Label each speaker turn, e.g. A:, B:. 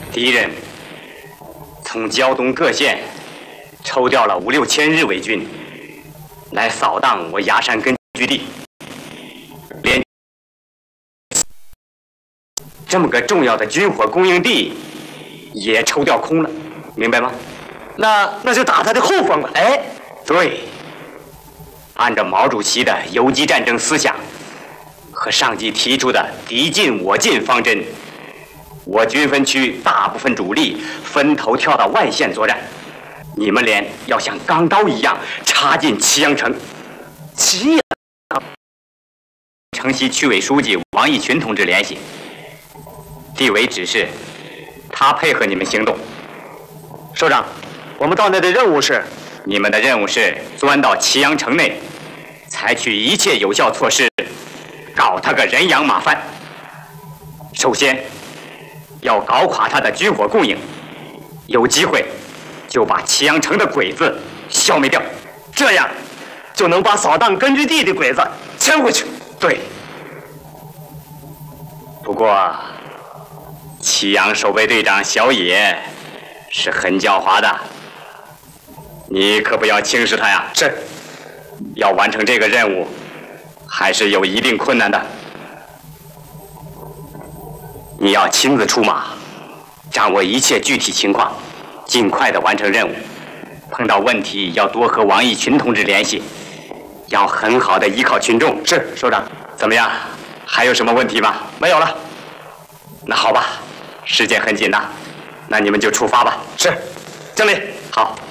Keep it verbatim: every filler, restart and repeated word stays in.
A: 敌人从胶东各县抽调了五六千日伪军来扫荡我崖山根据地，连这么个重要的军火供应地也抽调空了，明白吗？
B: 那那就打他的后方吧。
A: 哎，对，按照毛主席的游击战争思想和上级提出的敌进我进方针，我军分区大部分主力分头跳到外线作战，你们连要像钢刀一样插进祁阳城。
B: 祁阳，
A: 城西区委书记王义群同志联系，地委指示他配合你们行动。
B: 首长，我们到那的任务是？
A: 你们的任务是钻到祁阳城内，采取一切有效措施，搞他个人仰马翻。首先要搞垮他的军火供应，有机会就把祁阳城的鬼子消灭掉，
B: 这样就能把扫荡根据地的鬼子牵回去。
A: 对。不过祁阳守备队长小野是很狡猾的，你可不要轻视他呀。
B: 是。
A: 要完成这个任务还是有一定困难的，你要亲自出马，掌握一切具体情况，尽快的完成任务。碰到问题要多和王义群同志联系，要很好的依靠群众。
B: 是，首长。
A: 怎么样？还有什么问题吗？
B: 没有了。
A: 那好吧，时间很紧呐，那你们就出发吧。
B: 是，经理。
A: 好。